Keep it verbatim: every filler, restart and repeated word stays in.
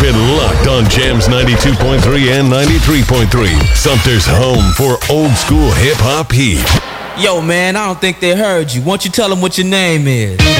Keep it locked on Jams ninety-two point three and ninety-three point three. Sumter's home for old school hip hop heat. Yo, man, I don't think they heard you. Why don't you tell them what your name is?